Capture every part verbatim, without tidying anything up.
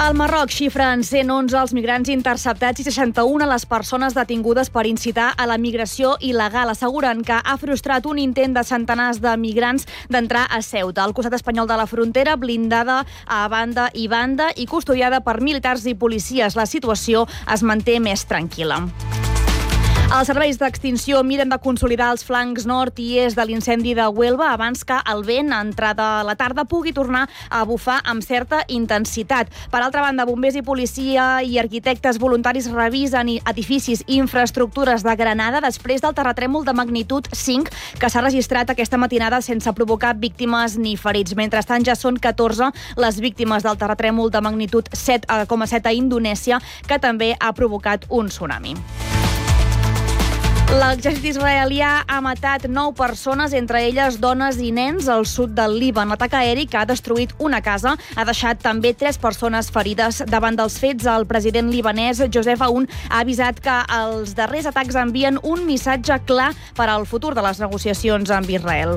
Al Marroc xifren cent onze els migrants interceptats i seixanta-una les persones detingudes per incitar a la migració il·legal. Asseguren que ha frustrat un intent de centenars de migrants d'entrar a Ceuta. Al costat espanyol de la frontera, blindada a banda i banda i custodiada per militars i policies. La situació es manté més tranquil·la. Els serveis d'extinció miren de consolidar els flancs nord i est de l'incendi de Huelva abans que el vent, entrada a la tarda, pugui tornar a bufar amb certa intensitat. Per altra banda, bombers i policia i arquitectes voluntaris revisen edificis i infraestructures de Granada després del terratrèmol de magnitud cinc que s'ha registrat aquesta matinada sense provocar víctimes ni ferits. Mentrestant, ja són catorze les víctimes del terratrèmol de magnitud set coma set a Indonèsia, que també ha provocat un tsunami. L'exèrcit israelià ha matat nou persones, entre elles dones i nens, al sud del Líban. L'atac aeri, que ha destruït una casa, ha deixat també tres persones ferides. Davant dels fets, el president libanès, Joseph Aoun, ha avisat que els darrers atacs envien un missatge clar per al futur de les negociacions amb Israel.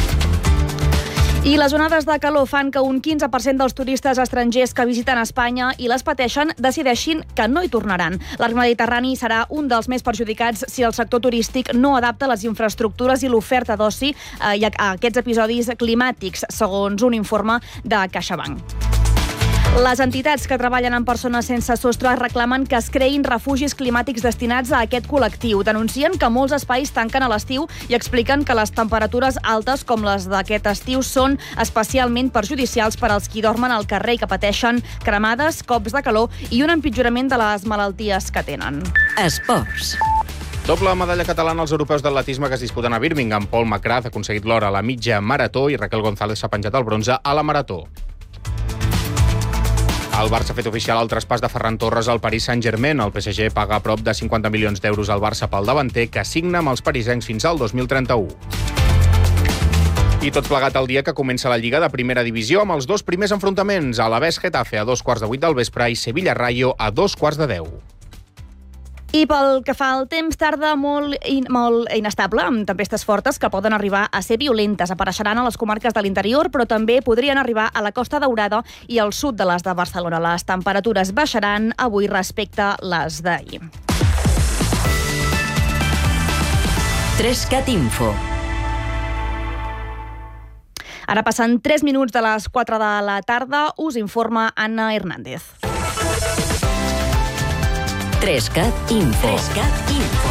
I les onades de calor fan que un quinze per cent dels turistes estrangers que visiten Espanya i les pateixen decideixin que no hi tornaran. L'arc mediterrani serà un dels més perjudicats si el sector turístic no adapta les infraestructures i l'oferta d'oci a aquests episodis climàtics, segons un informe de CaixaBank. Les entitats que treballen amb persones sense sostre reclamen que es creïn refugis climàtics destinats a aquest col·lectiu. Denuncien que molts espais tanquen a l'estiu i expliquen que les temperatures altes com les d'aquest estiu són especialment perjudicials per als qui dormen al carrer i que pateixen cremades, cops de calor i un empitjorament de les malalties que tenen. Esports. Doble medalla catalana als europeus d'atletisme que es disputen a Birmingham. Paul McGrath ha aconseguit l'or a la mitja marató i Raquel González s'ha penjat el bronze a la marató. El Barça ha fet oficial el traspàs de Ferran Torres al Paris Saint-Germain. El P S G paga a prop de cinquanta milions d'euros al Barça pel davanter, que signa amb els parisencs fins al dos mil trenta-u. I tot plegat el dia que comença la Lliga de Primera Divisió amb els dos primers enfrontaments. Alavés Getafe a dos quarts de vuit del vespre i Sevilla Rayo a dos quarts de deu. I pel que fa al temps, tarda molt, in, molt inestable, amb tempestes fortes que poden arribar a ser violentes. Apareixeran a les comarques de l'interior, però també podrien arribar a la Costa Daurada i al sud de les de Barcelona. Les temperatures baixaran avui respecte a les d'ahir. Trescat Info. Ara passen tres minuts de les quatre de la tarda. Us informa Anna Hernández. Trescat Info. Trescat Info.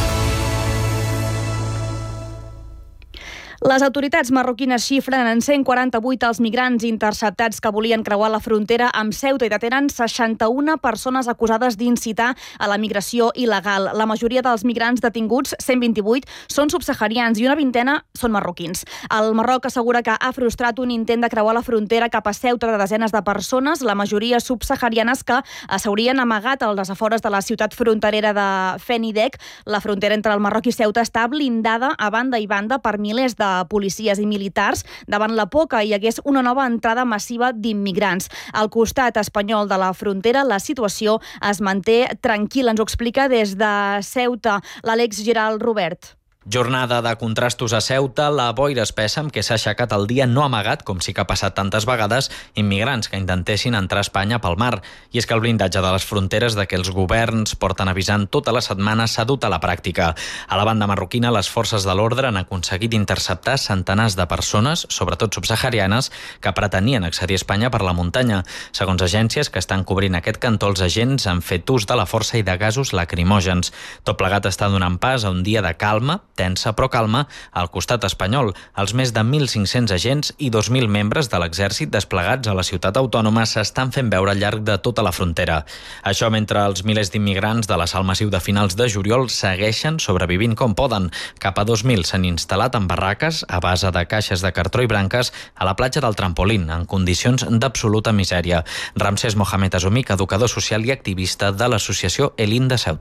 Les autoritats marroquines xifren en cent quaranta-vuit els migrants interceptats que volien creuar la frontera amb Ceuta i detenen seixanta-una persones acusades d'incitar a la migració il·legal. La majoria dels migrants detinguts, cent vint-i-vuit, són subsaharians i una vintena són marroquins. El Marroc assegura que ha frustrat un intent de creuar la frontera cap a Ceuta de desenes de persones, la majoria subsaharianes que s'haurien amagat als desafores de la ciutat fronterera de Fenidec. La frontera entre el Marroc i Ceuta està blindada a banda i banda per milers de policies i militars davant la por que hi hagués una nova entrada massiva d'immigrants. Al costat espanyol de la frontera, la situació es manté tranquil·la. Ens ho explica des de Ceuta l'Àlex Giral Robert. Jornada de contrastos a Ceuta, la boira espessa amb què s'ha aixecat el dia no amagat, com sí que ha passat tantes vegades, immigrants que intentessin entrar a Espanya pel mar. I és que el blindatge de les fronteres de què els governs porten avisant tota la setmana s'ha dut a la pràctica. A la banda marroquina, les forces de l'ordre han aconseguit interceptar centenars de persones, sobretot subsaharianes, que pretenien accedir a Espanya per la muntanya. Segons agències que estan cobrint aquest cantó, els agents han fet ús de la força i de gasos lacrimògens. Tot plegat està donant pas a un dia de calma, tensa però calma, al costat espanyol. Els més de mil cinc-cents agents i dos mil membres de l'exèrcit desplegats a la ciutat autònoma s'estan fent veure al llarg de tota la frontera. Això mentre els milers d'immigrants de l'assalt massiu de finals de juliol segueixen sobrevivint com poden. Cap a dos mil s'han instal·lat en barraques a base de caixes de cartró i branques a la platja del Trampolín, en condicions d'absoluta misèria. Ramsès Mohamed Azumik, educador social i activista de l'associació Elin de Ceuta.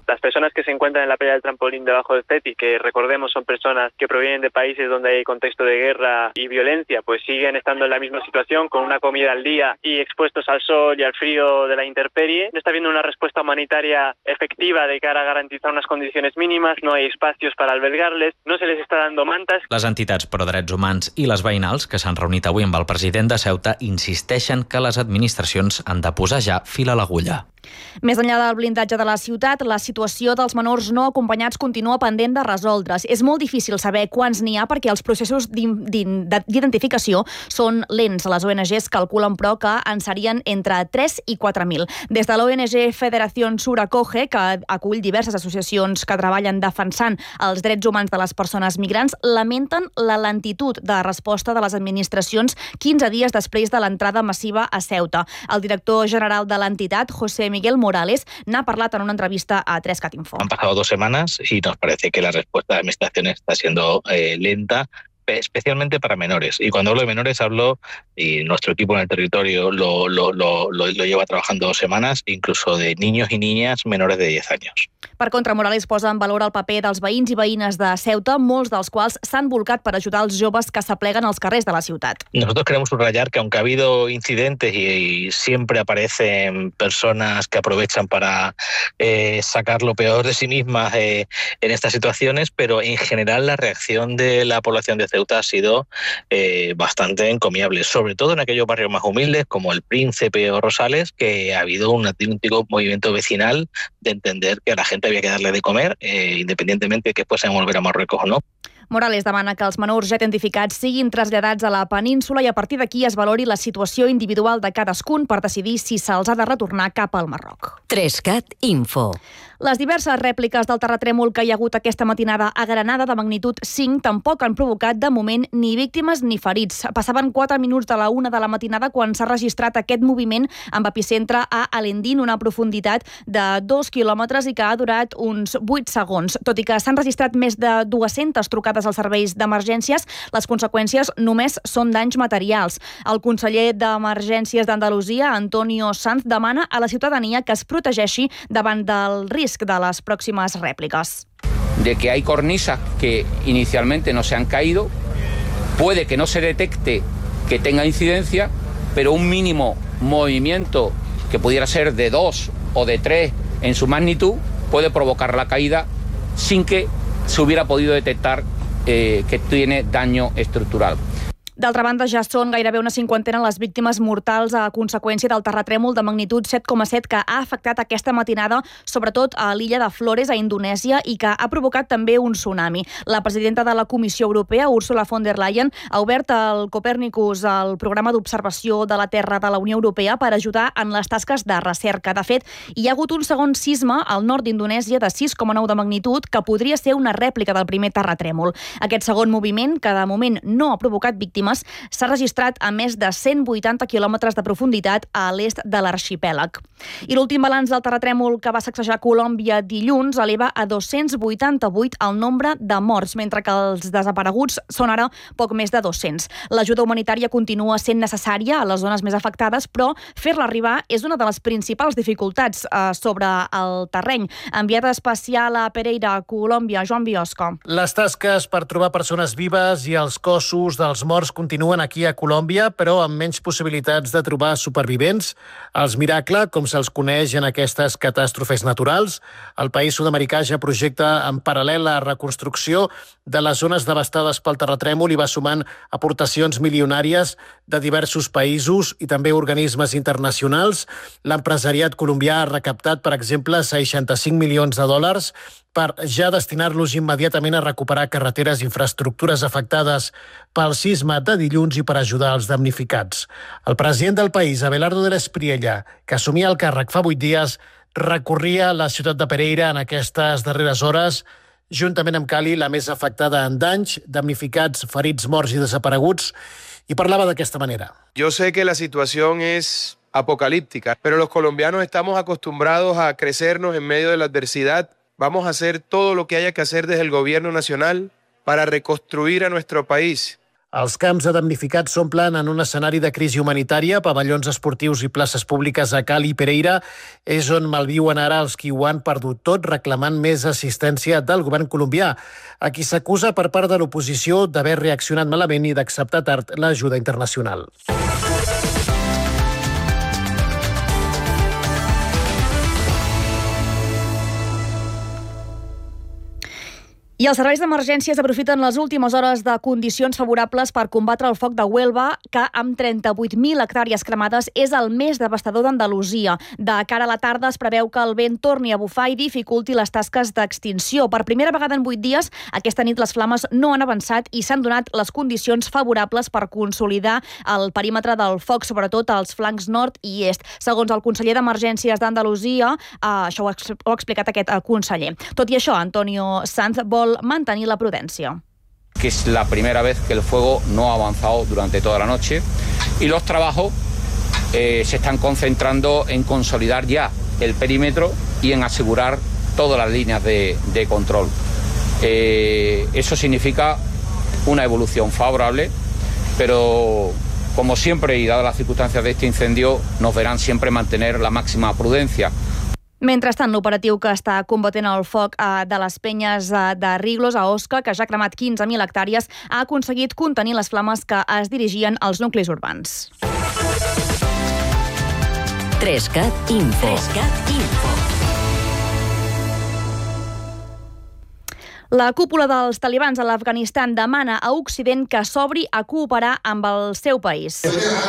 Las personas que se encuentran en la playa del trampolín debajo del C E T I, que recordemos son personas que provienen de países donde hay contexto de guerra y violencia, pues siguen estando en la misma situación, con una comida al día y expuestos al sol y al frío de la intemperie. No está habiendo una respuesta humanitaria efectiva de cara a garantizar unas condiciones mínimas, no hay espacios para albergarles, no se les està dando mantas. Les entitats pro drets humans i les veïnals, que s'han reunit avui amb el president de Ceuta, insisteixen que les administracions han de posar ja fil a l'agulla. Més enllà del blindatge de la ciutat, la situació dels menors no acompanyats continua pendent de resoldre's. És molt difícil saber quants n'hi ha perquè els processos d'identificació són lents. Les O N Ges calculen, però, que en serien entre tres i quatre mil. Des de l'O N G Federación Sur Acoge, que acull diverses associacions que treballen defensant els drets humans de les persones migrants, lamenten la lentitud de resposta de les administracions quinze dies després de l'entrada massiva a Ceuta. El director general de l'entitat, José Miguel Morales, n'ha parlat en una entrevista a tres cat Info. Han pasado dos semanas y nos parece que la respuesta de la administración está siendo eh, lenta, especialmente para menores. Y cuando hablo de menores hablo, y nuestro equipo en el territorio lo, lo, lo, lo, lo lleva trabajando dos semanas, incluso de niños y niñas menores de diez años. Per contra, Morales posa en valor el paper dels veïns i veïnes de Ceuta, molts dels quals s'han volcat per ajudar els joves que s'apleguen als carrers de la ciutat. Nosotros queremos subrayar que aunque ha habido incidentes y, y siempre aparecen personas que aprovechan para eh, sacar lo peor de sí mismas eh, en estas situaciones, pero en general la reacción de la población de Ceuta ha sido eh, bastante encomiable, sobre todo en aquellos barrios más humildes como el Príncipe o Rosales, que ha habido un auténtico movimiento vecinal de entender que a la gente había que darle de comer, eh, independientemente de que fuesen a volver a Marruecos o no. Morales demana que els menors ja identificats siguin traslladats a la península i a partir d'aquí es valori la situació individual de cadascun per decidir si se'ls ha de retornar cap al Marroc. tres cat Info. Les diverses rèpliques del terratrèmol que hi ha hagut aquesta matinada a Granada de magnitud cinc tampoc han provocat de moment ni víctimes ni ferits. Passaven quatre minuts de la una de la matinada quan s'ha registrat aquest moviment amb epicentre a Alendín, una profunditat de dos quilòmetres i que ha durat uns vuit segons. Tot i que s'han registrat més de dues-centes trucades als serveis d'emergències, les conseqüències només són danys materials. El conseller d'Emergències d'Andalusia, Antonio Sanz, demana a la ciutadania que es protegeixi davant del risc de les pròximes rèpliques. De que hay cornisas que inicialmente no se han caído, puede que no se detecte que tenga incidencia, pero un mínimo movimiento que pudiera ser de dos o de tres en su magnitud puede provocar la caída sin que se hubiera podido detectar eh, que tiene daño estructural. D'altra banda, ja són gairebé una cinquantena les víctimes mortals a conseqüència del terratrèmol de magnitud set coma set que ha afectat aquesta matinada, sobretot a l'illa de Flores, a Indonèsia, i que ha provocat també un tsunami. La presidenta de la Comissió Europea, Ursula von der Leyen, ha obert el Copernicus, el programa d'observació de la Terra de la Unió Europea, per ajudar en les tasques de recerca. De fet, hi ha hagut un segon sisme al nord d'Indonèsia de sis coma nou de magnitud que podria ser una rèplica del primer terratrèmol. Aquest segon moviment, que de moment no ha provocat víctimes, s'ha registrat a més de cent vuitanta quilòmetres de profunditat a l'est de l'arxipèlag. I l'últim balanç del terratrèmol que va sacsejar Colòmbia dilluns eleva a dos-cents vuitanta-vuit el nombre de morts, mentre que els desapareguts són ara poc més de dos-cents. L'ajuda humanitària continua sent necessària a les zones més afectades, però fer-la arribar és una de les principals dificultats eh, sobre el terreny. Enviat especial a Pereira, Colòmbia, Joan Biosco. Les tasques per trobar persones vives i els cossos dels morts continuen aquí a Colòmbia, però amb menys possibilitats de trobar supervivents. Els miracles, com se'ls coneix en aquestes catàstrofes naturals, el país sud-americà ja projecta en paral·lel la reconstrucció de les zones devastades pel terratrèmol i va sumant aportacions milionàries de diversos països i també organismes internacionals. L'empresariat colombià ha recaptat, per exemple, seixanta-cinc milions de dòlars per ja destinar-los immediatament a recuperar carreteres i infraestructures afectades pel sisme de dilluns i per ajudar els damnificats. El president del país, Abelardo de l'Espriella, que assumia el càrrec fa vuit dies, recorria la ciutat de Pereira en aquestes darreres hores, juntament amb Cali, la més afectada en danys, damnificats, ferits, morts i desapareguts, y parlaba de esta manera. Yo sé que la situación es apocalíptica, pero los colombianos estamos acostumbrados a crecernos en medio de la adversidad. Vamos a hacer todo lo que haya que hacer desde el gobierno nacional para reconstruir a nuestro país. Els camps damnificats s'omplen en un escenari de crisi humanitària, pavellons esportius i places públiques a Cali i Pereira és on malviuen ara els qui ho han perdut tot, reclamant més assistència del govern colombià, a qui s'acusa per part de l'oposició d'haver reaccionat malament i d'acceptar tard l'ajuda internacional. I els serveis d'emergències aprofiten les últimes hores de condicions favorables per combatre el foc de Huelva, que amb trenta-vuit mil hectàrees cremades és el més devastador d'Andalusia. De cara a la tarda es preveu que el vent torni a bufar i dificulti les tasques d'extinció. Per primera vegada en vuit dies, aquesta nit les flames no han avançat i s'han donat les condicions favorables per consolidar el perímetre del foc, sobretot als flancs nord i est. Segons el conseller d'Emergències d'Andalusia, eh, això ho ha, ho ha explicat aquest eh, conseller. Tot i això, Antonio Sanz vol mantenir la prudencia. Que es la primera vez que el fuego no ha avanzado durante toda la noche y los trabajos eh, se están concentrando en consolidar ya el perímetro y en asegurar todas las líneas de, de control. Eh, eso significa una evolución favorable, pero como siempre y dadas las circunstancias de este incendio, nos verán siempre mantener la máxima prudencia. Mentrestant, l'operatiu que està combatent el foc eh, de les penyes eh, de Riglos a Osca, que ja ha cremat quinze mil hectàrees, ha aconseguit contenir les flames que es dirigien als nuclis urbans. Trescat Info. Trescat Info. La cúpula dels talibans a l'Afganistan demana a Occident que s'obri a cooperar amb el seu país.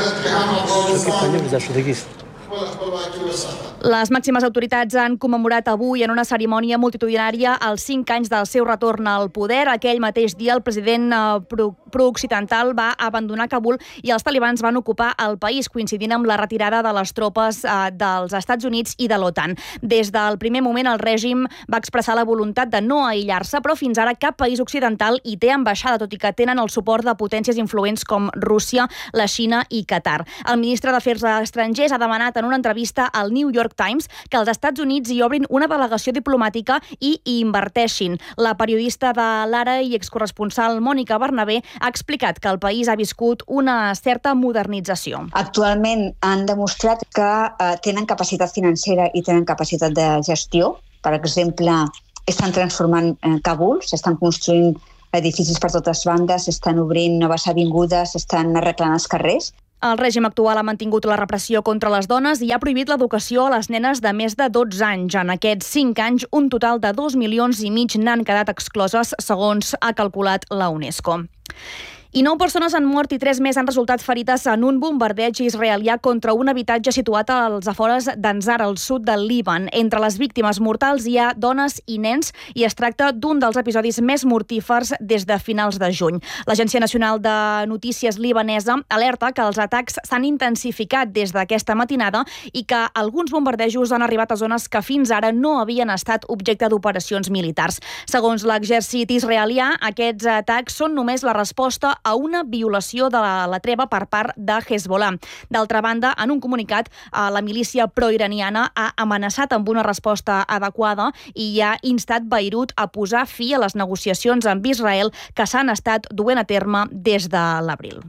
Les màximes autoritats han commemorat avui en una cerimònia multitudinària els cinc anys del seu retorn al poder. Aquell mateix dia el president pro-occidental va abandonar Kabul i els talibans van ocupar el país, coincidint amb la retirada de les tropes dels Estats Units i de l'OTAN. Des del primer moment el règim va expressar la voluntat de no aïllar-se, però fins ara cap país occidental hi té ambaixada, tot i que tenen el suport de potències influents com Rússia, la Xina i Qatar. El ministre d'Afers Estrangers ha demanat en una entrevista al New York Times que els Estats Units hi obrin una delegació diplomàtica i hi inverteixin. La periodista de l'Ara i excorresponsal Mònica Bernabé ha explicat que el país ha viscut una certa modernització. Actualment han demostrat que eh, tenen capacitat financera i tenen capacitat de gestió. Per exemple, estan transformant eh, Kabul, s'estan construint edificis per totes bandes, s'estan obrint noves avingudes, s'estan arreglant els carrers. El règim actual ha mantingut la repressió contra les dones i ha prohibit l'educació a les nenes de més de dotze anys. En aquests cinc anys, un total de dos milions i mig n'han quedat excloses, segons ha calculat la UNESCO. I nou persones han mort i tres més han resultat ferides en un bombardeig israelià contra un habitatge situat als afores d'Anzar, al sud del Líban. Entre les víctimes mortals hi ha dones i nens i es tracta d'un dels episodis més mortífers des de finals de juny. L'Agència Nacional de Notícies libanesa alerta que els atacs s'han intensificat des d'aquesta matinada i que alguns bombardejos han arribat a zones que fins ara no havien estat objecte d'operacions militars. Segons l'exèrcit israelià, aquests atacs són només la resposta a una violació de la, la treva per part de Hezbollah. D'altra banda, en un comunicat, la milícia proiraniana ha amenaçat amb una resposta adequada i ha instat Beirut a posar fi a les negociacions amb Israel que s'han estat duent a terme des de l'abril.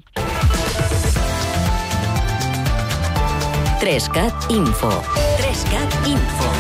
Trescat Info. Trescat Info.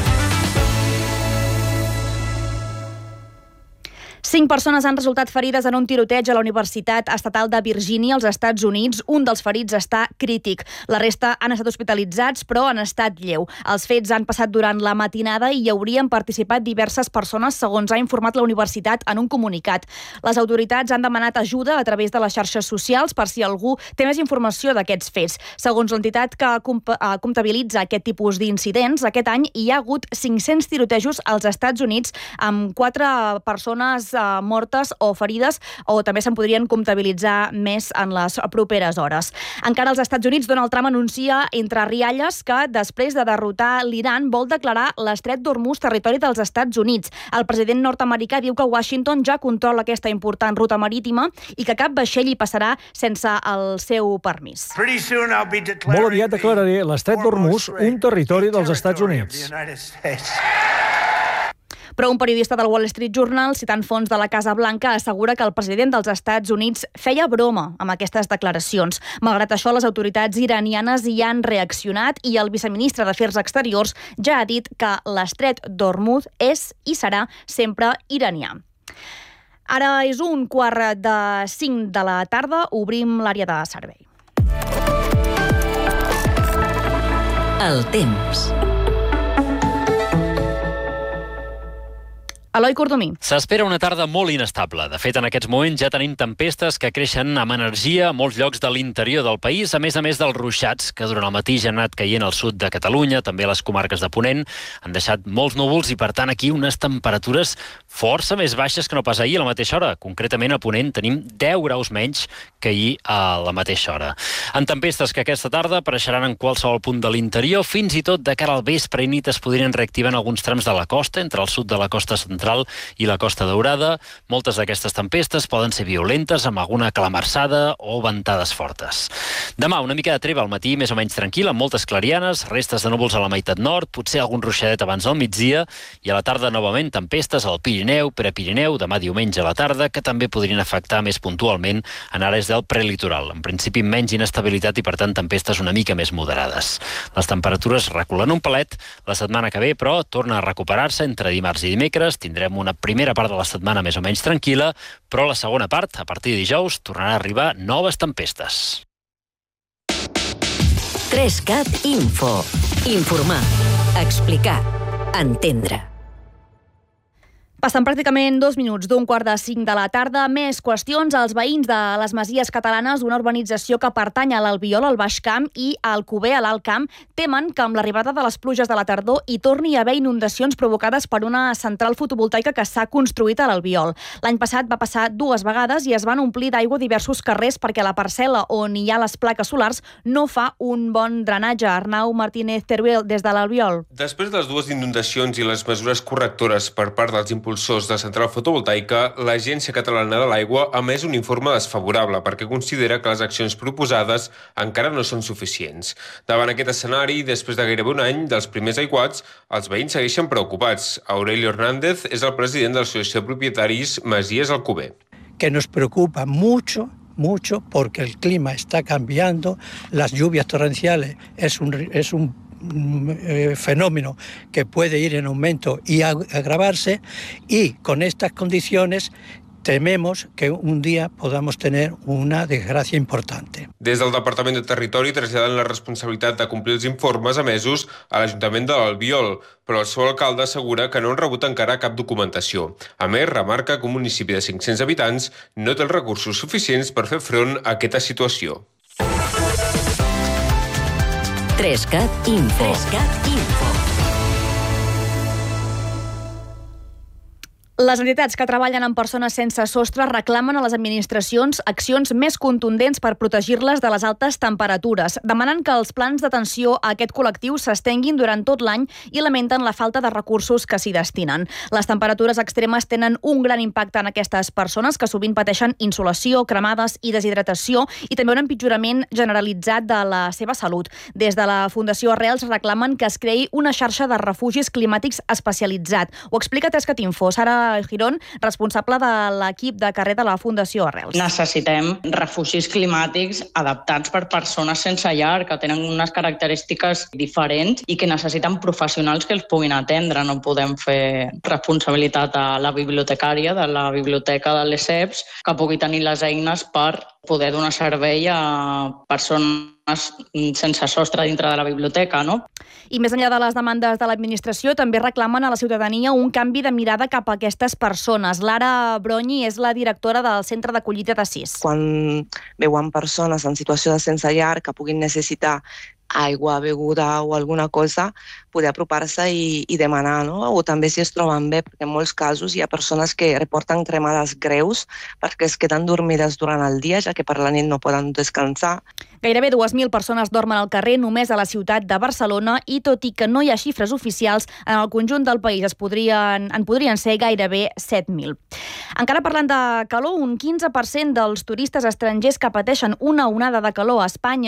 Cinc persones han resultat ferides en un tiroteig a la Universitat Estatal de Virgínia, als Estats Units. Un dels ferits està crític. La resta han estat hospitalitzats, però han estat lleu. Els fets han passat durant la matinada i hi haurien participat diverses persones, segons ha informat la universitat en un comunicat. Les autoritats han demanat ajuda a través de les xarxes socials per si algú té més informació d'aquests fets. Segons l'entitat que comptabilitza aquest tipus d'incidents, aquest any hi ha hagut cinc-cents tirotejos als Estats Units amb quatre persones mortes o ferides, o també se'n podrien comptabilitzar més en les properes hores. Encara als Estats Units, Donald Trump anuncia entre rialles que després de derrotar l'Iran vol declarar l'estret d'Hormuz territori dels Estats Units. El president nord-americà diu que Washington ja controla aquesta important ruta marítima i que cap vaixell hi passarà sense el seu permís. Molt aviat declararé l'estret d'Hormuz un territori dels Estats Units. Però un periodista del Wall Street Journal, citant fonts de la Casa Blanca, assegura que el president dels Estats Units feia broma amb aquestes declaracions. Malgrat això, les autoritats iranianes hi han reaccionat i el viceministre d'Afers Exteriors ja ha dit que l'estret d'Hormuz és i serà sempre iranià. Ara és un quart de cinc de la tarda, obrim l'àrea de servei. El temps. Eloi Cordomí. S'espera una tarda molt inestable. De fet, en aquests moments ja tenim tempestes que creixen amb energia a molts llocs de l'interior del país, a més a més dels ruixats que durant el matí ja han anat caient al sud de Catalunya, també a les comarques de Ponent. Han deixat molts núvols i, per tant, aquí unes temperatures força més baixes que no pas ahir a la mateixa hora. Concretament, a Ponent tenim deu graus menys que ahir a la mateixa hora. En tempestes que aquesta tarda apareixeran en qualsevol punt de l'interior, fins i tot de cara al vespre i nit es podrien reactivar en alguns trams de la costa, entre el sud de la costa central i la Costa Daurada. Moltes d'aquestes tempestes poden ser violentes, amb alguna calamarsada o ventades fortes. Demà, una mica de treva al matí, més o menys tranquil, amb moltes clarianes, restes de núvols a la meitat nord, potser algun ruixadet abans del migdia, i a la tarda, novament, tempestes al Pirineu, Prepirineu, demà diumenge a la tarda, que també podrien afectar més puntualment en àrees del prelitoral. En principi, menys inestabilitat i, per tant, tempestes una mica més moderades. Les temperatures reculen un pelet. La setmana que ve, però, torna a recuperar-se entre dimarts i dimecres. Tindrem una primera part de la setmana més o menys tranquil·la, però la segona part, a partir de dijous, tornarà a arribar noves tempestes. tres cat Info. Informar, explicar, entendre. Passen pràcticament dos minuts d'un quart de cinc de la tarda. Més qüestions. Els veïns de les Masies Catalanes, una urbanització que pertany a l'Albiol, al Baix Camp, i a Alcover, a l'Alt Camp, temen que amb l'arribada de les pluges de la tardor hi torni a haver inundacions provocades per una central fotovoltaica que s'ha construït a l'Albiol. L'any passat va passar dues vegades i es van omplir d'aigua diversos carrers perquè la parcel·la on hi ha les plaques solars no fa un bon drenatge. Arnau Martínez Teruel, des de l'Albiol. Després de les dues inundacions i les mesures correctores per part dels impulsors de central fotovoltaica, l'Agència Catalana de l'Aigua ha emès un informe desfavorable perquè considera que les accions proposades encara no són suficients. Davant aquest escenari, després de gairebé un any dels primers aiguats, els veïns segueixen preocupats. Aurelio Hernández és el president de l'Associació de Propietaris Masies Alcover. Que nos preocupa mucho mucho porque el clima está cambiando, las lluvias torrenciales es un, es un eh, fenómeno que puede ir en aumento y agravarse, y con estas condiciones tememos que un día podamos tener una desgracia importante. Des del Departament de Territori traslladen la responsabilitat de complir els informes emesos a l'Ajuntament de l'Albiol, però el seu alcalde assegura que no han rebut encara cap documentació. A més, remarca que un municipi de cinc-cents habitants no té els recursos suficients per fer front a aquesta situació. tres cat Info. tres cat Info. Les entitats que treballen amb persones sense sostre reclamen a les administracions accions més contundents per protegir-les de les altes temperatures. Demanen que els plans d'atenció a aquest col·lectiu s'estenguin durant tot l'any i lamenten la falta de recursos que s'hi destinen. Les temperatures extremes tenen un gran impacte en aquestes persones que sovint pateixen insolació, cremades i deshidratació, i també un empitjorament generalitzat de la seva salut. Des de la Fundació Arrels reclamen que es creï una xarxa de refugis climàtics especialitzat. Ho explica tres cat Info. Sara Girón, responsable de l'equip de carrer de la Fundació Arrels. Necessitem refugis climàtics adaptats per persones sense llar, que tenen unes característiques diferents i que necessiten professionals que els puguin atendre. No podem fer responsabilitat a la bibliotecària de la biblioteca de l'E S E P S, que pugui tenir les eines per poder donar servei a persones sense sostre dintre de la biblioteca, no? I més enllà de les demandes de l'administració, també reclamen a la ciutadania un canvi de mirada cap a aquestes persones. Lara Bronyi és la directora del Centre d'Acollida de Sis. Quan veuen persones en situació de sense llar que puguin necessitar aigua, beguda o alguna cosa, poder apropar-se i, i demanar, no? O també si es troben bé, perquè en molts casos hi ha persones que reporten cremades greus perquè es queden dormides durant el dia, ja que per la nit no poden descansar. Gairebé dues mil persones dormen al carrer només a la ciutat de Barcelona i, tot i que no hi ha xifres oficials, en el conjunt del país es podrien, en podrien ser gairebé set mil. Encara parlant de calor, un quinze per cent dels turistes estrangers que pateixen una onada de calor a Espanya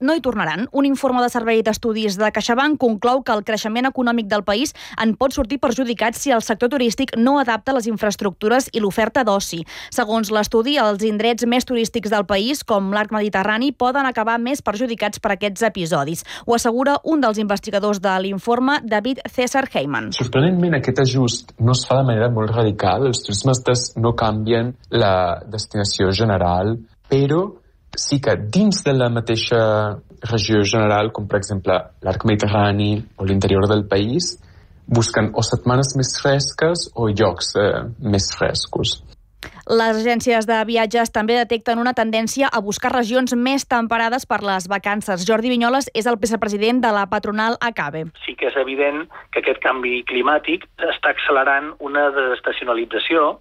no hi tornaran. Un informe de Servei d'Estudis de CaixaBank conclou que el creixement econòmic del país en pot sortir perjudicat si el sector turístic no adapta les infraestructures i l'oferta d'oci. Segons l'estudi, els indrets més turístics del país, com l'arc mediterrani, poden acabar més perjudicats per aquests episodis. Ho assegura un dels investigadors de l'informe, David César Heyman. Sorprenentment, aquest ajust no es fa de manera molt radical. Els turismes no canvien la destinació general, però sí que dins de la mateixa regió general, com per exemple l'arc mediterrani o l'interior del país, busquen o setmanes més fresques o llocs eh, més frescos. Les agències de viatges també detecten una tendència a buscar regions més temperades per les vacances. Jordi Vinyoles és el vicepresident de la patronal ACABE. Sí que és evident que aquest canvi climàtic està accelerant una desestacionalització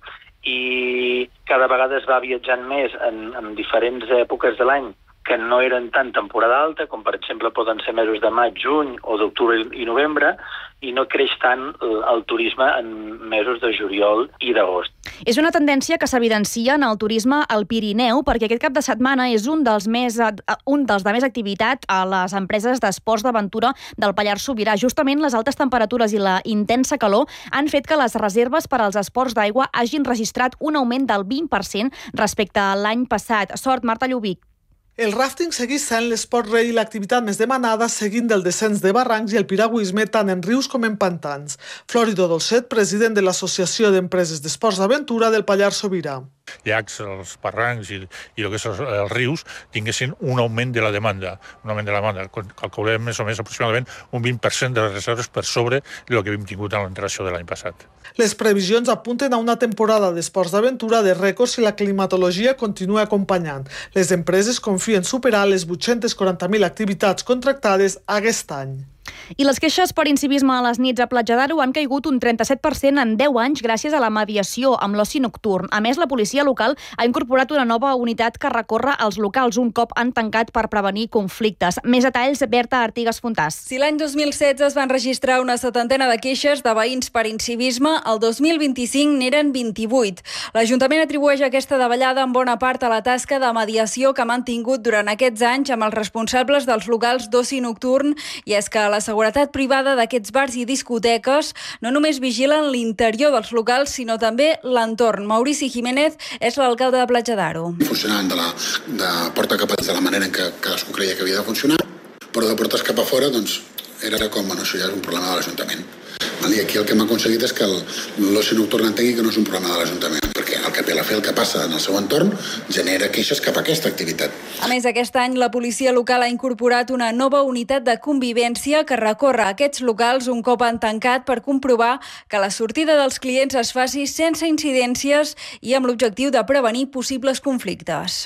i cada vegada es va viatjant més en, en diferents èpoques de l'any que no eren tan temporada alta, com per exemple poden ser mesos de maig, juny o d'octubre i novembre, i no creix tant el turisme en mesos de juliol i d'agost. És una tendència que s'evidencia en el turisme al Pirineu, perquè aquest cap de setmana és un dels, més, un dels de més activitat a les empreses d'esports d'aventura del Pallars Sobirà. Justament les altes temperatures i la intensa calor han fet que les reserves per als esports d'aigua hagin registrat un augment del vint per cent respecte a l'any passat. Sort, Marta Llubic. El ràfting segueix sent l'esport rei i l'activitat més demandada, seguint del descens de barrancs i el piragüisme tant en rius com en pantans. Florido Dolcet, president de l'Associació d'Empreses d'Esports d'Aventura del Pallars Sobirà. Llacs, els barrancs i, i el que són els rius tinguessin un augment de la demanda. Un augment de la demanda. Calculem més o més aproximadament un vint per cent de les reserves per sobre el que havíem tingut en l'entració de l'any passat. Les previsions apunten a una temporada d'esports d'aventura de rècords i la climatologia continua acompanyant. Les empreses confien superar les vuit-centes quaranta mil activitats contractades aquest any. I les queixes per incivisme a les nits a Platja d'Aro han caigut un trenta-set per cent en deu anys gràcies a la mediació amb l'oci nocturn. A més, la policia local ha incorporat una nova unitat que recorre als locals un cop han tancat per prevenir conflictes. Més detalls, Berta Artigas Fontàs. Si l'any dos mil setze es van registrar una setantena de queixes de veïns per incivisme, el dos mil vint-i-cinc n'eren vint-i-vuit. L'Ajuntament atribueix aquesta davallada en bona part a la tasca de mediació que ha mantingut durant aquests anys amb els responsables dels locals d'oci nocturn, i és que la seguretat privada d'aquests bars i discoteques no només vigilen l'interior dels locals, sinó també l'entorn. Maurici Jiménez és l'alcalde de Platja d'Aro. Funcionaven de la de porta cap a dins de la manera en què cadascú creia que havia de funcionar, però de portes cap a fora, doncs, era com, bueno, això ja és un problema de l'Ajuntament. I aquí el que hem aconseguit és que l'oci nocturn entengui que no és un problema de l'Ajuntament, perquè el que té la fe, el que passa en el seu entorn, genera queixes cap a aquesta activitat. A més, aquest any la policia local ha incorporat una nova unitat de convivència que recorre aquests locals un cop han tancat per comprovar que la sortida dels clients es faci sense incidències i amb l'objectiu de prevenir possibles conflictes.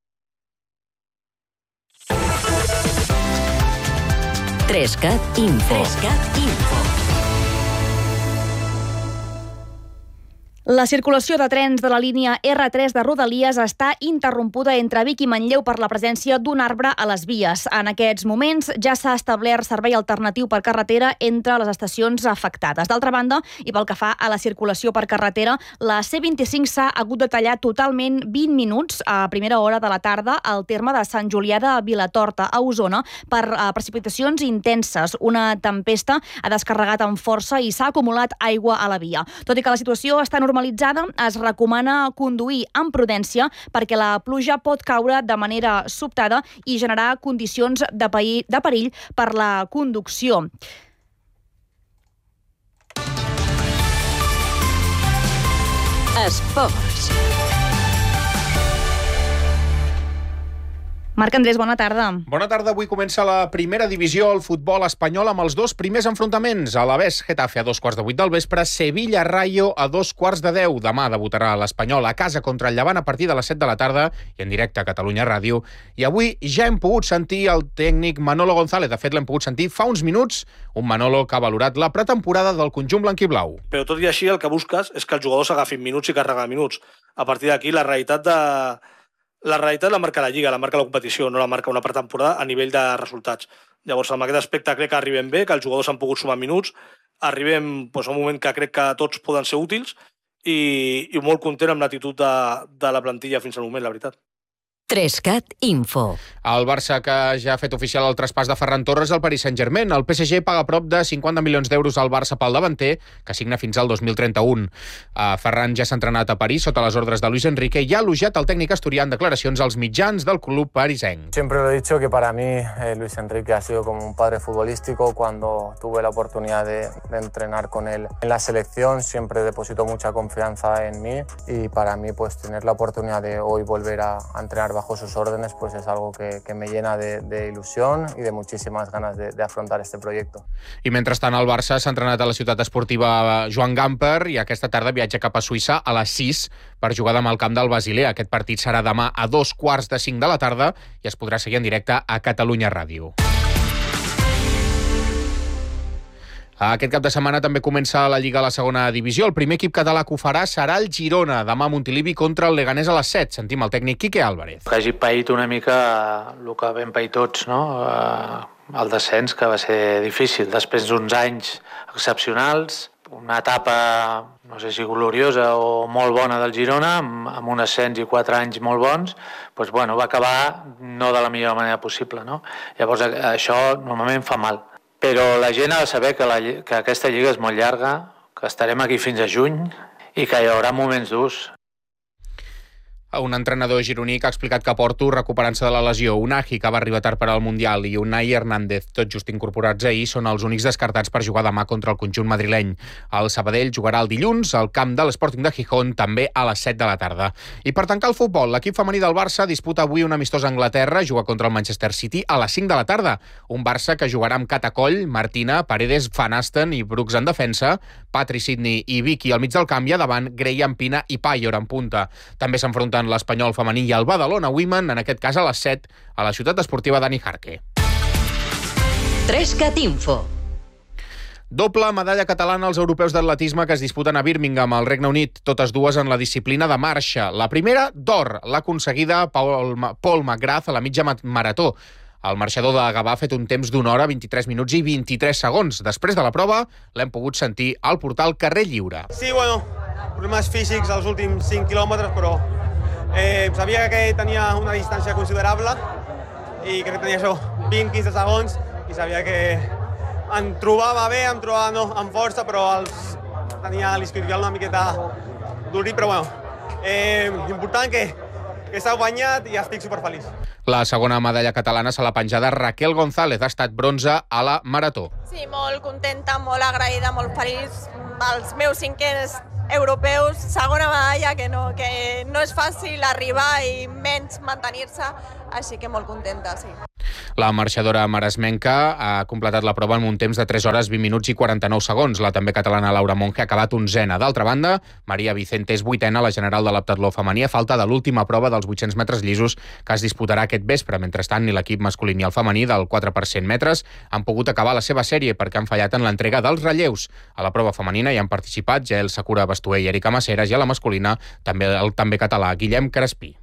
Trescat Info. Trescat Info. La circulació de trens de la línia erre tres de Rodalies està interrompuda entre Vic i Manlleu per la presència d'un arbre a les vies. En aquests moments ja s'ha establert servei alternatiu per carretera entre les estacions afectades. D'altra banda, i pel que fa a la circulació per carretera, la ce vint-i-cinc s'ha hagut de tallar totalment vint minuts a primera hora de la tarda al terme de Sant Julià de Vilatorta, a Osona, per uh, precipitacions intenses. Una tempesta ha descarregat amb força i s'ha acumulat aigua a la via. Tot i que la situació està normalitzada, es recomana conduir amb prudència perquè la pluja pot caure de manera sobtada i generar condicions de perill, de perill per la conducció. Esports. Marc Andrés, bona tarda. Bona tarda. Avui comença la primera divisió al futbol espanyol amb els dos primers enfrontaments. Alavés Getafe a dos quarts de vuit del vespre, Sevilla Rayo a dos quarts de deu. Demà debutarà l'Espanyol a casa contra el Llevant a partir de les set de la tarda i en directe a Catalunya Ràdio. I avui ja hem pogut sentir el tècnic Manolo González. De fet, l'hem pogut sentir fa uns minuts, un Manolo que ha valorat la pretemporada del conjunt blanquiblau. Però tot i així el que busques és que els jugadors agafin minuts i carregar minuts. A partir d'aquí la realitat de... La realitat la marca la Lliga, la marca la competició, no la marca una pretemporada a nivell de resultats. Llavors, en aquest aspecte crec que arribem bé, que els jugadors han pogut sumar minuts, arribem doncs, a un moment que crec que tots poden ser útils i, i molt content amb l'actitud de, de la plantilla fins al moment, la veritat. Trescat Info. El Barça, que ja ha fet oficial el traspàs de Ferran Torres al Paris Saint-Germain. El P S G paga prop de cinquanta milions d'euros al Barça pel davanter, que signa fins al dos mil trenta-u. Uh, Ferran ja s'ha entrenat a París sota les ordres de Luis Enrique i ha elogiat el tècnic asturià en declaracions als mitjans del club parisenc. Siempre lo he dicho que para mí eh, Luis Enrique ha sido como un padre futbolístico. Cuando tuve la oportunidad de, de entrenar con él en la selección, siempre depositó mucha confianza en mí y para mí pues tener la oportunidad de hoy volver a, a entrenar bajo sus órdenes pues es algo que, que me llena de, de ilusión y de muchísimas ganas de, de afrontar este proyecto. I mentrestant el Barça s'ha entrenat a la ciutat esportiva Joan Gamper i aquesta tarda viatja cap a Suïssa a les sis per jugar demà al camp del Basilea. Aquest partit serà demà a dos quarts de cinc de la tarda i es podrà seguir en directe a Catalunya Ràdio. Aquest cap de setmana també comença la Lliga a la segona divisió. El primer equip català que ho farà serà el Girona, demà a Montilivi contra el Leganés a les set. Sentim el tècnic Quique Álvarez. Que hagi paït una mica el que vam pair tots, no? El descens, que va ser difícil. Després d'uns anys excepcionals, una etapa, no sé si gloriosa o molt bona del Girona, amb un ascens i quatre anys molt bons, doncs, bueno, va acabar no de la millor manera possible, no? Llavors això normalment fa mal. Però la gent ha de saber que, la, que aquesta lliga és molt llarga, que estarem aquí fins a juny i que hi haurà moments durs. Un entrenador gironí que ha explicat que Porto, recuperant-se de la lesió, Unai, que va arribar tard per al Mundial, i Unai Hernández, tot just incorporats ahir, són els únics descartats per jugar demà contra el conjunt madrileny. El Sabadell jugarà el dilluns al camp de l'Sporting de Gijón, també a les set de la tarda. I per tancar el futbol, l'equip femení del Barça disputa avui un amistós a Anglaterra, juga contra el Manchester City a les cinc de la tarda. Un Barça que jugarà amb Catacoll, Martina, Paredes, Van Asten i Brooks en defensa, Patri Sidney i Vicky al mig del camp i a davant Graham Pina i Payor en punta. També s'enfronten l'Espanyol femení i el Badalona Women, en aquest cas a les set, a la ciutat esportiva Dani Jarque. Trescat Info. Doble medalla catalana als europeus d'atletisme que es disputen a Birmingham, al Regne Unit, totes dues en la disciplina de marxa. La primera, d'or, l'ha aconseguida Paul, Paul McGrath a la mitja marató. El marxador de Gavà ha fet un temps d'una hora, vint-i-tres minuts i vint-i-tres segons. Després de la prova, l'hem pogut sentir al portal Carrer Lliure. Sí, bueno, problemes físics als últims cinc quilòmetres, però eh, sabia que tenia una distància considerable i crec que tenia això, vint a quinze segons, i sabia que em trobava bé, em trobava no, amb força, però els, tenia l'isquiotibial una miqueta durit, però bueno, eh, important que, que s'ha guanyat i estic superfeliç. La segona medalla catalana se l'ha penjada Raquel González, ha estat bronze a la marató. Sí, molt contenta, molt agraïda, molt feliç. Els meus cinquens europeus, segona medalla, que no, que no és fàcil arribar i menys mantenir-se, així que molt contenta, sí. La marxadora maresmenca ha completat la prova en un temps de tres hores, vint minuts i quaranta-nou segons. La també catalana Laura Monge ha acabat onzena. D'altra banda, Maria Vicente és vuitena a la general de l'heptatló femení a falta de l'última prova dels vuit-cents metres llisos que es disputarà aquest vespre. Mentrestant, ni l'equip masculí ni el femení del quatre per cent metres han pogut acabar la seva sèrie perquè han fallat en l'entrega dels relleus. A la prova femenina hi han participat Jael Sakura Bastuer i Erika Maceres, i a la masculina també el també català Guillem Crespí.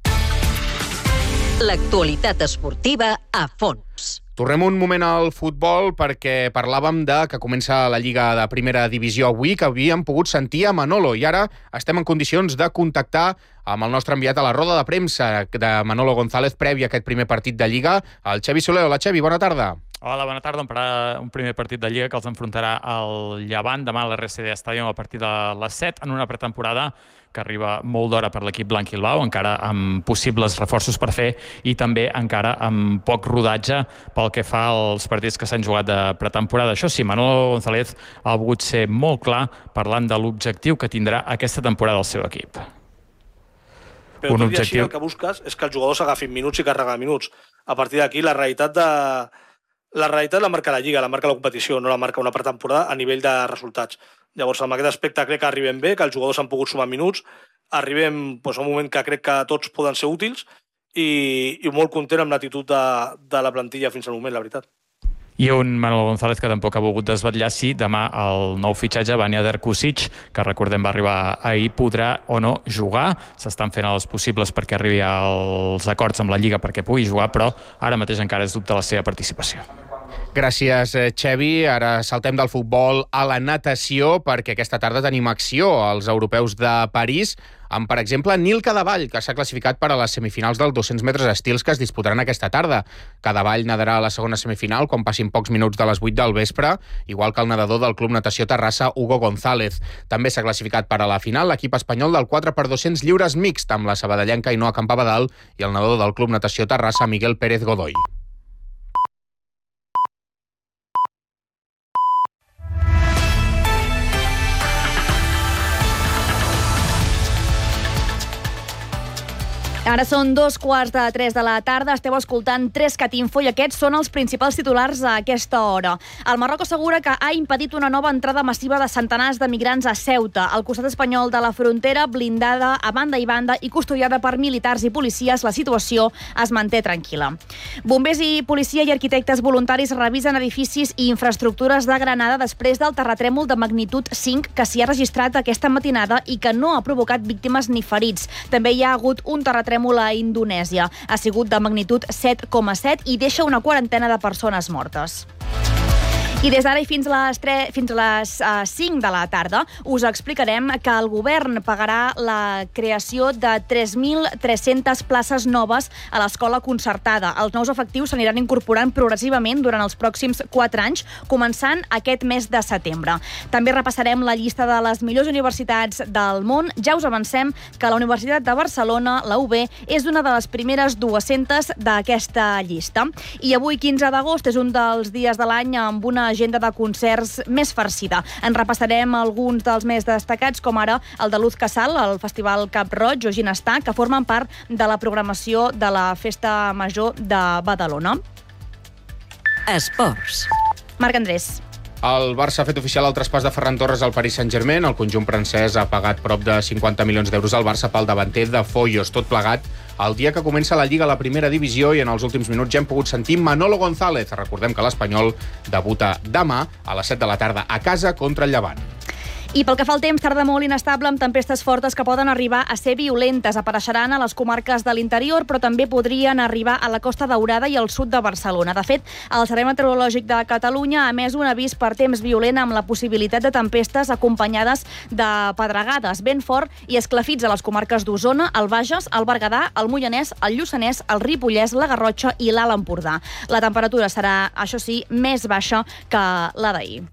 L'actualitat esportiva a fons. Tornem un moment al futbol perquè parlàvem de que comença la Lliga de Primera Divisió avui, que havíem pogut sentir a Manolo, i ara estem en condicions de contactar amb el nostre enviat a la roda de premsa de Manolo González previ a aquest primer partit de Lliga, el Xevi Soler. Hola, Xevi, bona tarda. Hola, bona tarda. Farà un primer partit de Lliga que els enfrontarà el Llevant demà a l'R C D Stadium a partir de les set, en una pretemporada que arriba molt d'hora per l'equip blanc-i-blau, encara amb possibles reforços per fer i també encara amb poc rodatge pel que fa als partits que s'han jugat de pretemporada. Això sí, Manolo González ha volgut ser molt clar parlant de l'objectiu que tindrà aquesta temporada el seu equip. Però un tot objectiu... i així el que busques és que els jugadors agafin minuts i carreguen minuts. A partir d'aquí, la realitat de... La realitat la marca la Lliga, la marca la competició, no la marca una pretemporada a nivell de resultats. Llavors, en aquest aspecte crec que arribem bé, que els jugadors han pogut sumar minuts, arribem doncs, a un moment que crec que tots poden ser útils i, i molt content amb l'actitud de, de la plantilla fins al moment, la veritat. I un Manolo González que tampoc ha volgut desvetllar si demà el nou fitxatge, Vanja Derkusic, que recordem va arribar ahir, podrà o no jugar. S'estan fent els possibles perquè arribi als acords amb la Lliga perquè pugui jugar, però ara mateix encara és dubte la seva participació. Gràcies, Xevi. Ara saltem del futbol a la natació, perquè aquesta tarda tenim acció als europeus de París, amb, per exemple, Nil Cadevall, que s'ha classificat per a les semifinals dels dos-cents metres estils que es disputaran aquesta tarda. Cadevall nadarà a la segona semifinal quan passin pocs minuts de les vuit del vespre, igual que el nedador del Club Natació Terrassa, Hugo González. També s'ha classificat per a la final l'equip espanyol del quatre per dos-cents lliures mixt, amb la sabadellenca Ainhoa Campabadal i el nedador del Club Natació Terrassa, Miguel Pérez Godoy. Ara són dos quarts de tres de la tarda, esteu escoltant Trescat Info i aquests són els principals titulars a aquesta hora. El Marroc assegura que ha impedit una nova entrada massiva de centenars de migrants a Ceuta. Al costat espanyol de la frontera, blindada a banda i banda i custodiada per militars i policies, la situació es manté tranquil·la. Bombers i policia i arquitectes voluntaris revisen edificis i infraestructures de Granada després del terratrèmol de magnitud cinc que s'hi ha registrat aquesta matinada i que no ha provocat víctimes ni ferits. També hi ha hagut un terratrèmol a Indonèsia. Ha sigut de magnitud set coma set i deixa una quarantena de persones mortes. I des d'ara i fins a les, tres, fins a les uh, cinc de la tarda us explicarem que el govern pagarà la creació de tres mil tres-centes places noves a l'escola concertada. Els nous efectius s'aniran incorporant progressivament durant els pròxims quatre anys, començant aquest mes de setembre. També repassarem la llista de les millors universitats del món. Ja us avancem que la Universitat de Barcelona, la U B, és una de les primeres dues-centes d'aquesta llista. I avui, quinze d'agost, és un dels dies de l'any amb una agenda de concerts més farcida. En repassarem alguns dels més destacats, com ara el de Luz Casal, el Festival Cap Roig o Ginestar, que formen part de la programació de la Festa Major de Badalona. Esports. Marc Andrés. El Barça ha fet oficial el traspàs de Ferran Torres al Paris Saint-Germain. El conjunt francès ha pagat prop de cinquanta milions d'euros al Barça pel davanter de Foyos. Tot plegat el dia que comença la Lliga a la primera divisió i en els últims minuts ja hem pogut sentir Manolo González. Recordem que l'Espanyol debuta demà a les set de la tarda a casa contra el Llevant. I pel que fa al temps, tarda molt inestable amb tempestes fortes que poden arribar a ser violentes. Apareixeran a les comarques de l'interior, però també podrien arribar a la Costa Daurada i al sud de Barcelona. De fet, el Servei Meteorològic de Catalunya ha emès un avís per temps violent amb la possibilitat de tempestes acompanyades de pedregades, vent fort i esclafits a les comarques d'Osona, el Bages, el Berguedà, el Moianès, el Lluçanès, el Ripollès, la Garrotxa i l'Alt Empordà. La temperatura serà, això sí, més baixa que la d'ahir.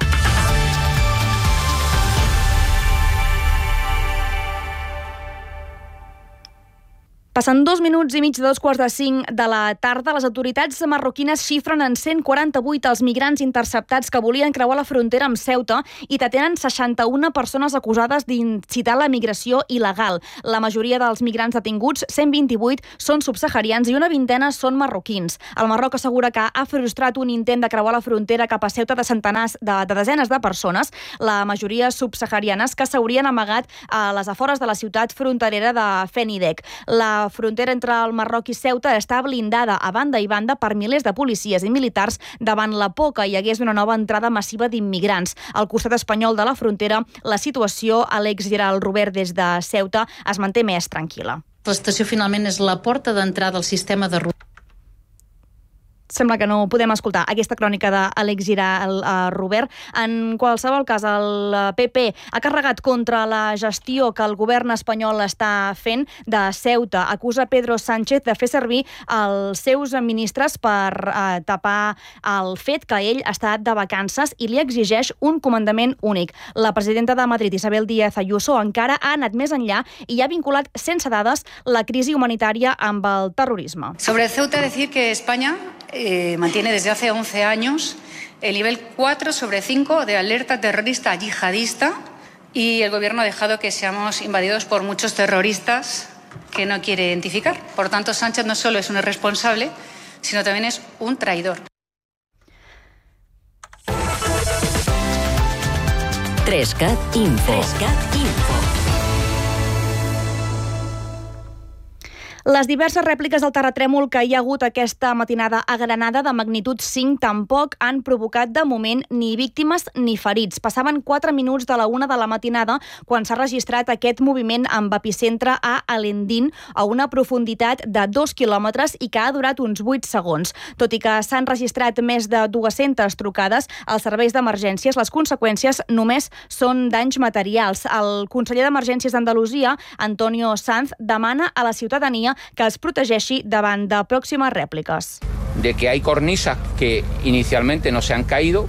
Passant dos minuts i mig de dos quarts de cinc de la tarda, les autoritats marroquines xifren en cent quaranta-vuit els migrants interceptats que volien creuar la frontera amb Ceuta i detenen seixanta-una persones acusades d'incitar la migració il·legal. La majoria dels migrants detinguts, cent vint-i-vuit, són subsaharians i una vintena són marroquins. El Marroc assegura que ha frustrat un intent de creuar la frontera cap a Ceuta de centenars de, de desenes de persones, la majoria subsaharianes, que s'haurien amagat a les afores de la ciutat fronterera de Fenidec. La La frontera entre el Marroc i Ceuta està blindada a banda i banda per milers de policies i militars davant la por que hi hagués una nova entrada massiva d'immigrants. Al costat espanyol de la frontera, la situació, Àlex Giral Robert des de Ceuta, es manté més tranquil·la. L'estació finalment és la porta d'entrada al sistema de ruta. Sembla que no podem escoltar aquesta crònica d'Àlex Giral uh, Robert. En qualsevol cas, el P P ha carregat contra la gestió que el govern espanyol està fent de Ceuta. Acusa Pedro Sánchez de fer servir els seus ministres per uh, tapar el fet que ell està de vacances i li exigeix un comandament únic. La presidenta de Madrid, Isabel Díaz Ayuso, encara ha anat més enllà i ha vinculat sense dades la crisi humanitària amb el terrorisme. Sobre Ceuta, decir que España Eh, mantiene desde hace once años el nivel cuatro sobre cinco de alerta terrorista yihadista y el gobierno ha dejado que seamos invadidos por muchos terroristas que no quiere identificar. Por tanto, Sánchez no solo es un irresponsable, sino también es un traidor. Trescat Info. Trescat Info. Les diverses rèpliques del terratrèmol que hi ha hagut aquesta matinada a Granada de magnitud cinc tampoc han provocat de moment ni víctimes ni ferits. Passaven quatre minuts de la una de la matinada quan s'ha registrat aquest moviment amb epicentre a Alendín a una profunditat de dos quilòmetres i que ha durat uns vuit segons. Tot i que s'han registrat més de dues-centes trucades als serveis d'emergències, les conseqüències només són danys materials. El conseller d'Emergències d'Andalusia, Antonio Sanz, demana a la ciutadania que es protegeixi davant de pròximes rèpliques. De que hay cornisas que inicialmente no se han caído,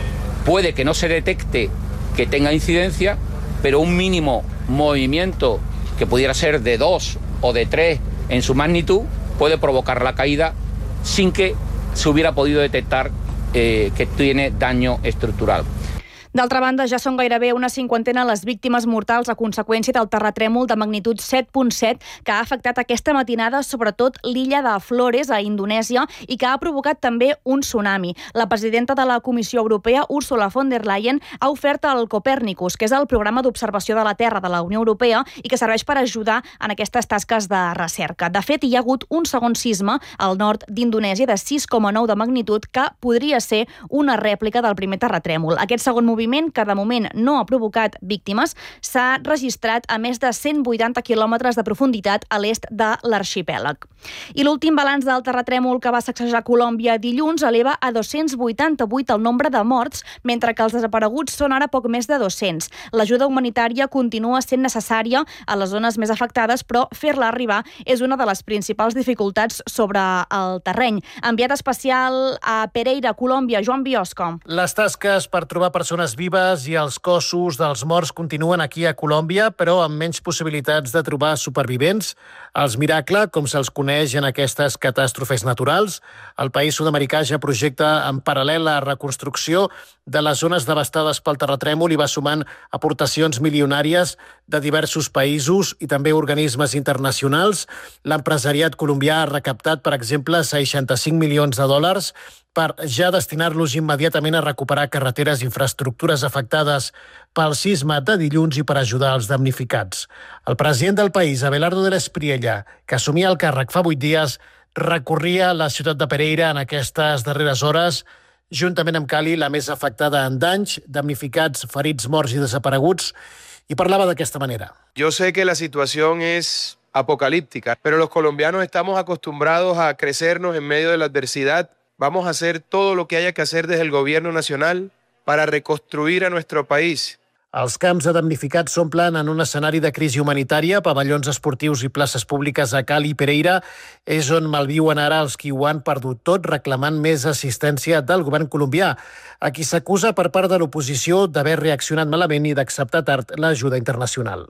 puede que no se detecte que tenga incidencia, pero un mínimo movimiento que pudiera ser de dos o de tres en su magnitud puede provocar la caída sin que se hubiera podido detectar eh, que tiene daño estructural. D'altra banda, ja són gairebé una cinquantena les víctimes mortals a conseqüència del terratrèmol de magnitud set punt set que ha afectat aquesta matinada sobretot l'illa de Flores, a Indonèsia, i que ha provocat també un tsunami. La presidenta de la Comissió Europea, Ursula von der Leyen, ha ofert el Copernicus, que és el programa d'observació de la Terra de la Unió Europea i que serveix per ajudar en aquestes tasques de recerca. De fet, hi ha hagut un segon sisme al nord d'Indonèsia de sis coma nou de magnitud que podria ser una rèplica del primer terratrèmol. Aquest segon moviment que de moment no ha provocat víctimes, s'ha registrat a més de cent vuitanta quilòmetres de profunditat a l'est de l'arxipèlag. I l'últim balanç del terratrèmol que va sacsejar Colòmbia dilluns eleva a dos-cents vuitanta-vuit el nombre de morts, mentre que els desapareguts són ara poc més de dos-cents. L'ajuda humanitària continua sent necessària a les zones més afectades, però fer-la arribar és una de les principals dificultats sobre el terreny. Enviat especial a Pereira, Colòmbia, Joan Biosco. Les tasques per trobar persones vives i els cossos dels morts continuen aquí a Colòmbia, però amb menys possibilitats de trobar supervivents. Els miracles, com se'ls coneix en aquestes catàstrofes naturals. El país sud-americà ja projecta en paral·lel la reconstrucció de les zones devastades pel terratrèmol i va sumant aportacions milionàries de diversos països i també organismes internacionals. L'empresariat colombià ha recaptat, per exemple, seixanta-cinc milions de dòlars per ja destinar-los immediatament a recuperar carreteres i infraestructures afectades pel sisme de dilluns i per ajudar els damnificats. El president del país, Abelardo de l'Espriella, que assumia el càrrec fa vuit dies, recorria la ciutat de Pereira en aquestes darreres hores, juntament amb Cali, la més afectada en danys, damnificats, ferits, morts i desapareguts, y parlaba de esta manera. Yo sé que la situación es apocalíptica, pero los colombianos estamos acostumbrados a crecernos en medio de la adversidad. Vamos a hacer todo lo que haya que hacer desde el gobierno nacional para reconstruir a nuestro país. Els camps de damnificats s'omplen en un escenari de crisi humanitària, pavellons esportius i places públiques a Cali i Pereira és on malviuen ara els qui ho han perdut tot, reclamant més assistència del govern colombià, a qui s'acusa per part de l'oposició d'haver reaccionat malament i d'acceptar tard l'ajuda internacional.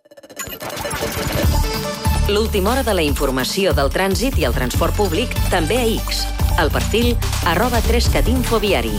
L'última hora de la informació del trànsit i el transport públic també a X. El perfil arroba tres cat info viari.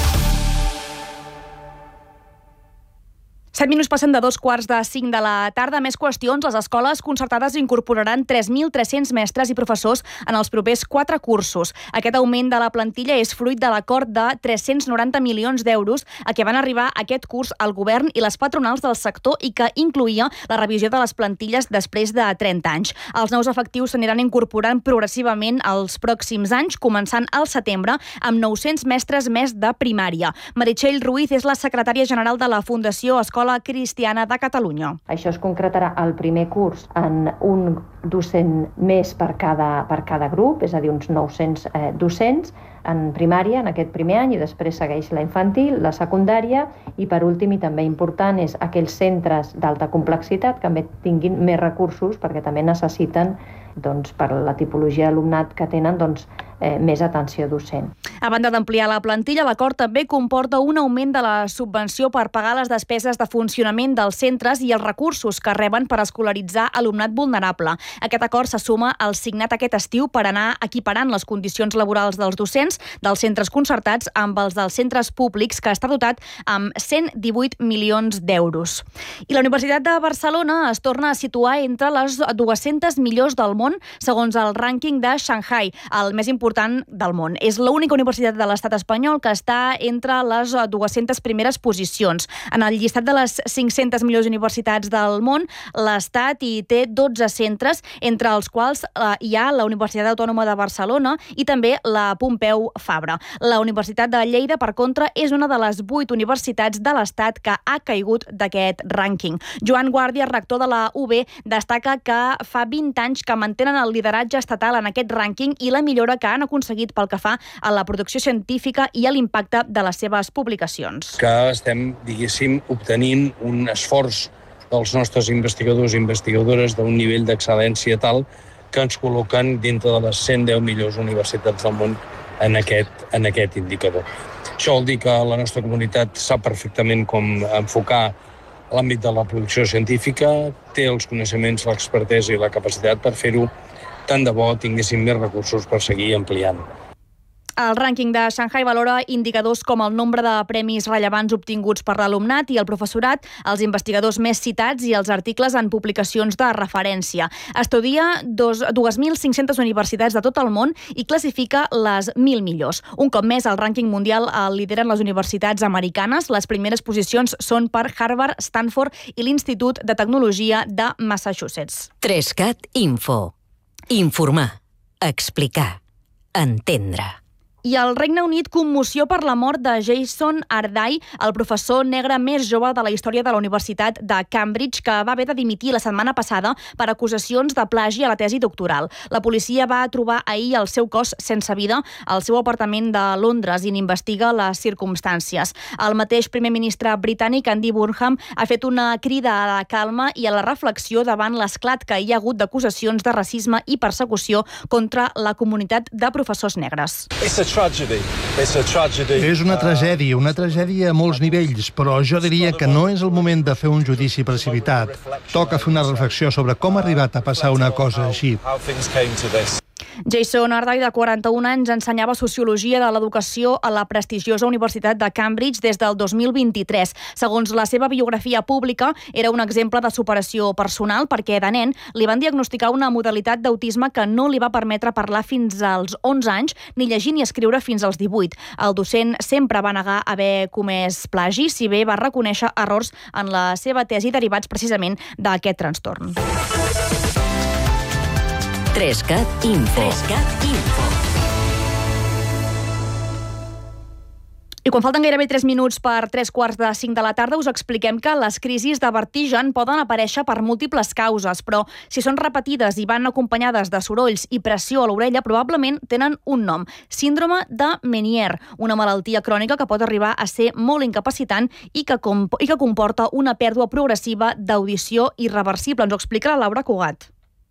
Set minuts passen de dos quarts de cinc de la tarda. Més qüestions. Les escoles concertades incorporaran tres mil tres-cents mestres i professors en els propers quatre cursos. Aquest augment de la plantilla és fruit de l'acord de tres-cents noranta milions d'euros a què van arribar aquest curs el govern i les patronals del sector i que incluïa la revisió de les plantilles després de trenta anys. Els nous efectius s'aniran incorporant progressivament els pròxims anys, començant al setembre, amb nou-cents mestres més de primària. Meritxell Ruiz és la secretària general de la Fundació Escola Cristiana de Catalunya. Això es concretarà al primer curs en un docent més per cada, per cada grup, és a dir, uns nou-cents eh, docents en primària en aquest primer any i després segueix la infantil, la secundària i per últim i també important és aquells centres d'alta complexitat que també tinguin més recursos perquè també necessiten doncs, per la tipologia d'alumnat que tenen doncs, eh, més atenció docent. A banda d'ampliar la plantilla, l'acord també comporta un augment de la subvenció per pagar les despeses de funcionament dels centres i els recursos que reben per escolaritzar alumnat vulnerable. Aquest acord se suma al signat aquest estiu per anar equiparant les condicions laborals dels docents dels centres concertats amb els dels centres públics, que està dotat amb cent divuit milions d'euros. I la Universitat de Barcelona es torna a situar entre les dues-centes millors del món segons el rànquing de Shanghai, el més important important del món. És l'única universitat de l'estat espanyol que està entre les dues-centes primeres posicions. En el llistat de les cinc-centes millors universitats del món, l'estat hi té dotze centres, entre els quals eh, hi ha la Universitat Autònoma de Barcelona i també la Pompeu Fabra. La Universitat de Lleida, per contra, és una de les vuit universitats de l'estat que ha caigut d'aquest rànquing. Joan Guàrdia, rector de la U B, destaca que fa vint anys que mantenen el lideratge estatal en aquest rànquing i la millora que han aconseguit pel que fa a la producció científica i a l'impacte de les seves publicacions. Que estem, diguéssim, obtenint un esforç dels nostres investigadors i investigadores d'un nivell d'excel·lència tal que ens col·loquen dintre de les cent deu millors universitats del món en aquest, en aquest indicador. Això vol dir que la nostra comunitat sap perfectament com enfocar l'àmbit de la producció científica, té els coneixements, l'expertesa i la capacitat per fer-ho, tant de bo tinguéssim més recursos per seguir ampliant. El rànquing de Shanghai valora indicadors com el nombre de premis rellevants obtinguts per l'alumnat i el professorat, els investigadors més citats i els articles en publicacions de referència. Estudia dues mil cinc-centes universitats de tot el món i classifica les mil millors. Un cop més, el rànquing mundial el lideren les universitats americanes. Les primeres posicions són per Harvard, Stanford i l'Institut de Tecnologia de Massachusetts. Trescat Info. Informar. Explicar. Entendre. I al Regne Unit, commoció per la mort de Jason Ardai, el professor negre més jove de la història de la Universitat de Cambridge, que va haver de dimitir la setmana passada per acusacions de plagi a la tesi doctoral. La policia va trobar ahir el seu cos sense vida al seu apartament de Londres i n'investiga les circumstàncies. El mateix primer ministre britànic, Andy Burnham, ha fet una crida a la calma i a la reflexió davant l'esclat que hi ha hagut d'acusacions de racisme i persecució contra la comunitat de professors negres. És una tragèdia, una tragèdia a molts nivells, però jo diria que no és el moment de fer un judici precipitat. Toca fer una reflexió sobre com ha arribat a passar una cosa així. Jason Ardai, de quaranta-un anys, ensenyava Sociologia de l'Educació a la prestigiosa Universitat de Cambridge des del dos mil vint-i-tres. Segons la seva biografia pública, era un exemple de superació personal perquè de nen li van diagnosticar una modalitat d'autisme que no li va permetre parlar fins als onze anys, ni llegir ni escriure fins als divuit. El docent sempre va negar haver comès plagi, si bé va reconèixer errors en la seva tesi derivats precisament d'aquest trastorn. Trescat Info. Trescat Info. I quan falten gairebé tres minuts per tres quarts de cinc de la tarda, us expliquem que les crisis de vertigen poden aparèixer per múltiples causes, però si són repetides i van acompanyades de sorolls i pressió a l'orella, probablement tenen un nom: síndrome de Meniere, una malaltia crònica que pot arribar a ser molt incapacitant i que, comp- i que comporta una pèrdua progressiva d'audició irreversible. Ens ho explica la Laura Cugat.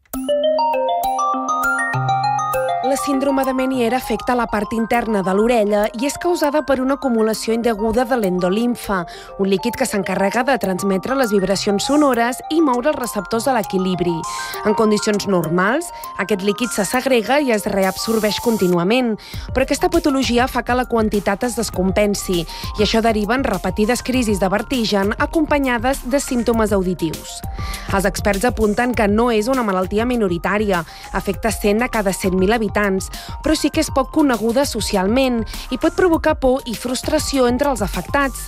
La síndrome de Meniere afecta la part interna de l'orella i és causada per una acumulació indeguda de l'endolimfa, un líquid que s'encarrega de transmetre les vibracions sonores i moure els receptors de l'equilibri. En condicions normals, aquest líquid se segrega i es reabsorbeix contínuament, però aquesta patologia fa que la quantitat es descompensi i això deriva en repetides crisis de vertigen acompanyades de símptomes auditius. Els experts apunten que no és una malaltia minoritària, afecta cent de cada cent mil habitants, però sí que és poc coneguda socialment i pot provocar por i frustració entre els afectats.